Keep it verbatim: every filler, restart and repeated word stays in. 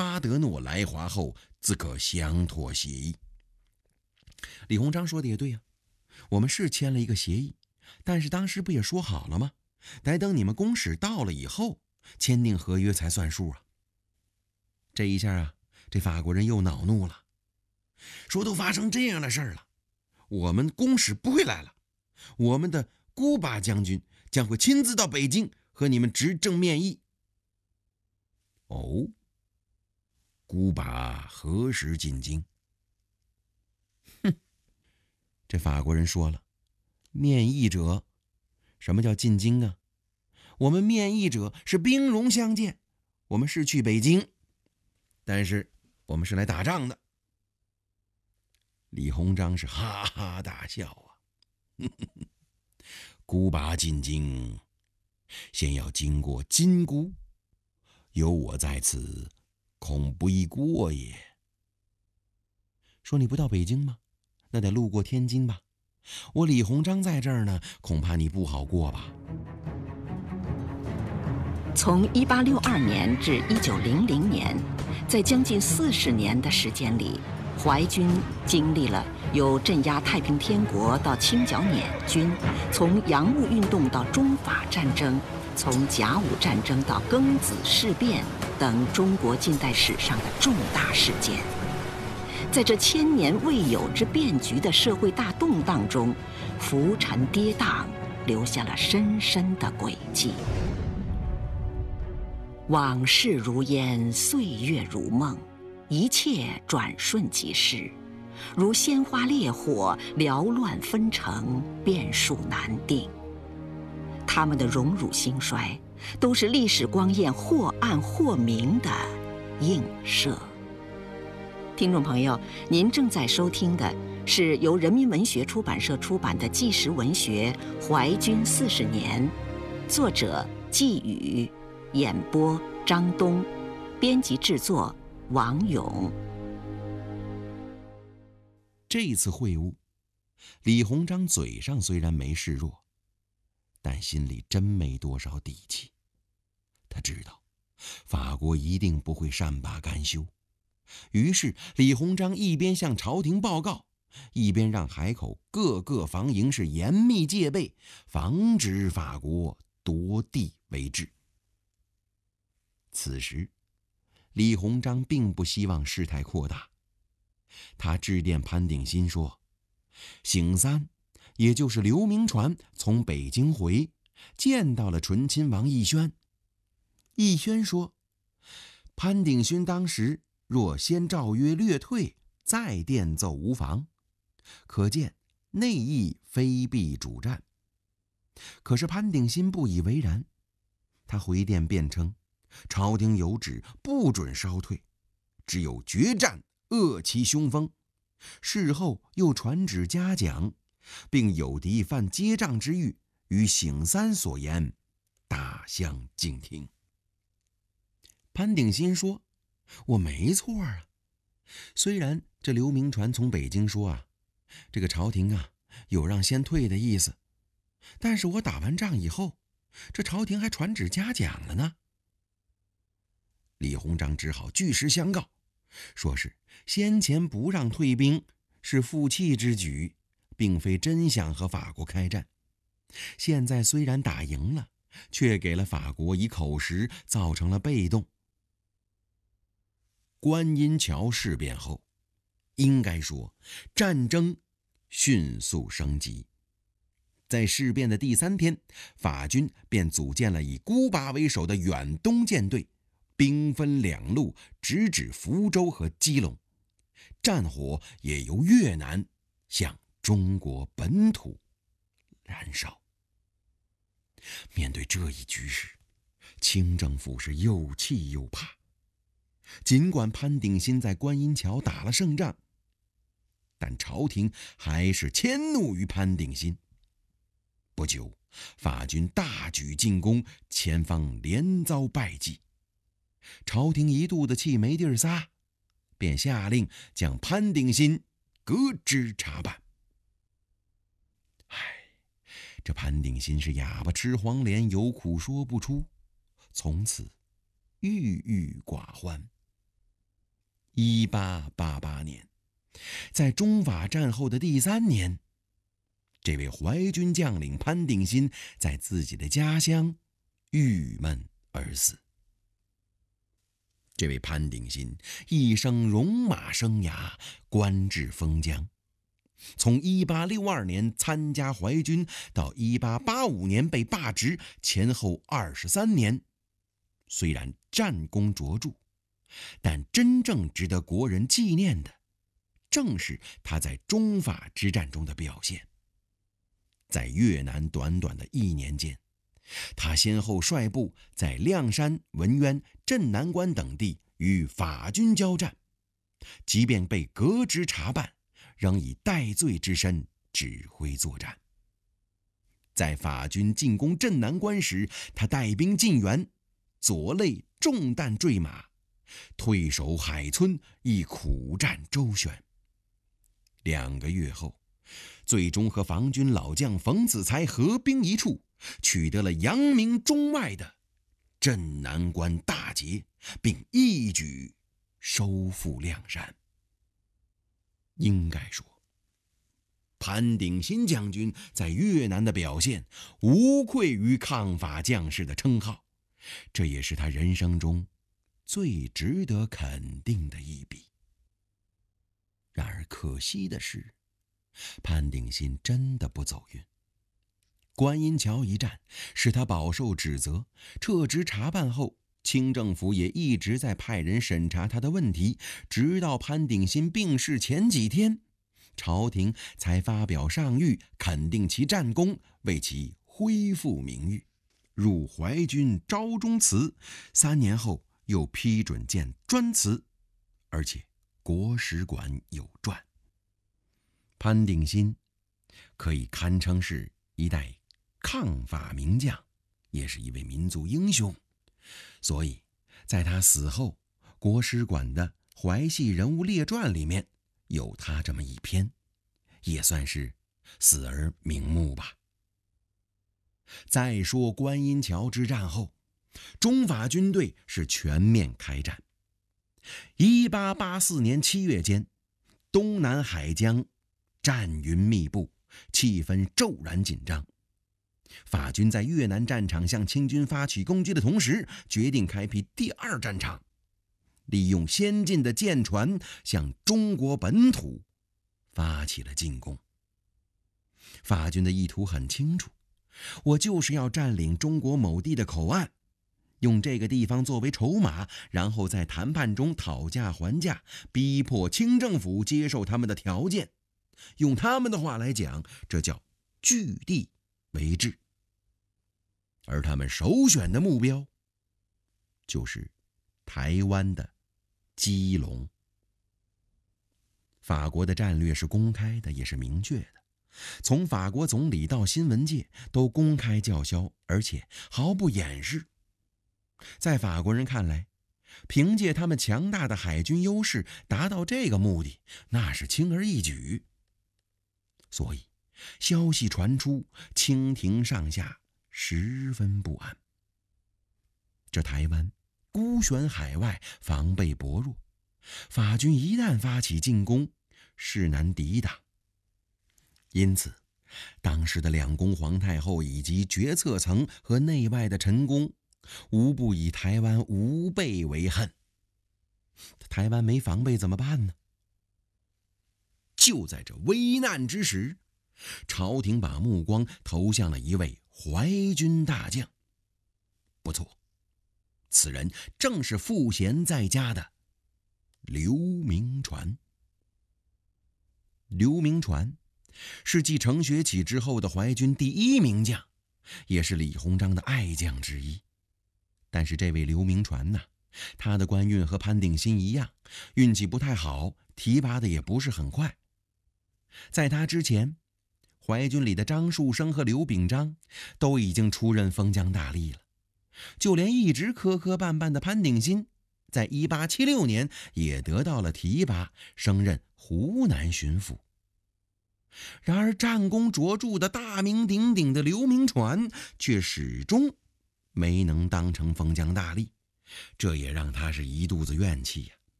巴德诺来华后，自可详妥协议。李鸿章说的也对呀、啊，我们是签了一个协议，但是当时不也说好了吗？得等你们公使到了以后，签订合约才算数啊。这一下啊，这法国人又恼怒了，说都发生这样的事儿了，我们公使不会来了，我们的孤拔将军将会亲自到北京和你们执政面议。哦，孤拔何时进京？哼，这法国人说了，面议者，什么叫进京啊？我们面议者是兵戎相见，我们是去北京，但是我们是来打仗的。李鸿章是哈哈大笑啊，孤拔进京，先要经过金姑，有我在此，恐不易过也。说你不到北京吗？那得路过天津吧？我李鸿章在这儿呢，恐怕你不好过吧？ 从一八六二年至一九零零年，在将近四十年的时间里，淮军经历了由镇压太平天国到清剿捻军，从洋务运动到中法战争，从甲午战争到庚子事变等中国近代史上的重大事件。在这千年未有之变局的社会大动荡中，浮沉跌宕，留下了深深的轨迹。往事如烟，岁月如梦，一切转瞬即逝，如鲜花烈火，缭乱纷呈，变数难定。他们的荣辱兴衰，都是历史光焰或暗或明的映射。听众朋友，您正在收听的是由人民文学出版社出版的纪实文学《淮军四十年》，作者季宇，演播张东，编辑制作王勇。 这次会晤，李鸿章嘴上虽然没示弱，但心里真没多少底气。他知道法国一定不会善罢甘休，于是李鸿章一边向朝廷报告，一边让海口各个防营是严密戒备，防止法国夺地为治。此时李鸿章并不希望事态扩大，他致电潘鼎新说，醒三也就是刘铭传从北京回，见到了醇亲王奕轩。奕轩说，潘鼎勋当时若先诏约略退，再电奏无妨，可见内意非必主战。可是潘鼎新不以为然，他回电辩称，朝廷有旨不准稍退，只有决战扼其凶锋。事后又传旨嘉奖，并有敌犯接仗之欲，与醒三所言大相径庭。潘鼎新说，我没错啊，虽然这刘铭传从北京说啊，这个朝廷啊有让先退的意思，但是我打完仗以后，这朝廷还传旨嘉奖了呢。李鸿章只好据实相告，说是先前不让退兵是负气之举，并非真想和法国开战。现在虽然打赢了，却给了法国以口实，造成了被动。观音桥事变后，应该说战争迅速升级。在事变的第三天，法军便组建了以孤拔为首的远东舰队，兵分两路，直指福州和基隆，战火也由越南向中国本土燃烧。面对这一局势，清政府是又气又怕。尽管潘鼎新在观音桥打了胜仗，但朝廷还是迁怒于潘鼎新。不久，法军大举进攻，前方连遭败绩。朝廷一肚子气没地儿撒，便下令将潘鼎新革职查办。唉，这潘鼎新是哑巴吃黄连，有苦说不出，从此郁郁寡欢。 一八八八年，在中法战后的第三年，这位淮军将领潘定新在自己的家乡郁闷而死。这位潘定新一生戎马生涯，官至封疆。从一八六二年参加淮军到一八八五年被罢职，前后二十三年，虽然战功卓著，但真正值得国人纪念的，正是他在中法之战中的表现。在越南短短的一年间，他先后率部在亮山、文渊、镇南关等地与法军交战，即便被革职查办，仍以戴罪之身指挥作战。在法军进攻镇南关时，他带兵进援，左肋中弹坠马，退守海村，亦苦战周旋。两个月后，最终和防军老将冯子材合兵一处，取得了扬名中外的镇南关大捷，并一举收复亮山。应该说，潘定新将军在越南的表现无愧于抗法将士的称号，这也是他人生中最值得肯定的一笔。然而可惜的是，潘定新真的不走运。观音桥一战使他饱受指责，撤职查办后，清政府也一直在派人审查他的问题，直到潘定新病逝前几天，朝廷才发表上谕肯定其战功，为其恢复名誉，入淮军招中祠，三年后又批准建专祠，而且国史馆有传。潘定新可以堪称是一代抗法名将，也是一位民族英雄，所以在他死后，国史馆的淮系人物列传里面有他这么一篇，也算是死而瞑目吧。再说观音桥之战后，中法军队是全面开战。一八八四年七月间，东南海疆战云密布，气氛骤然紧张。法军在越南战场向清军发起攻击的同时，决定开辟第二战场，利用先进的舰船向中国本土发起了进攻。法军的意图很清楚，我就是要占领中国某地的口岸，用这个地方作为筹码，然后在谈判中讨价还价，逼迫清政府接受他们的条件。用他们的话来讲，这叫据地为质。而他们首选的目标就是台湾的基隆。法国的战略是公开的，也是明确的，从法国总理到新闻界都公开叫嚣，而且毫不掩饰。在法国人看来，凭借他们强大的海军优势达到这个目的，那是轻而易举。所以消息传出，清廷上下十分不安。这台湾孤悬海外，防备薄弱，法军一旦发起进攻，势难抵挡。因此当时的两宫皇太后以及决策层和内外的臣工无不以台湾无备为恨。台湾没防备怎么办呢？就在这危难之时，朝廷把目光投向了一位淮军大将。不错，此人正是赋闲在家的刘铭传。刘铭传是继程学启之后的淮军第一名将，也是李鸿章的爱将之一。但是这位刘铭传呢，他的官运和潘定新一样，运气不太好，提拔的也不是很快。在他之前，淮军里的张树声和刘秉章都已经出任封疆大吏了，就连一直磕磕绊绊的潘定新，在一八七六年也得到了提拔，升任湖南巡抚。然而战功卓著的大名鼎鼎的刘铭传却始终没能当成封疆大吏，这也让他是一肚子怨气呀、啊。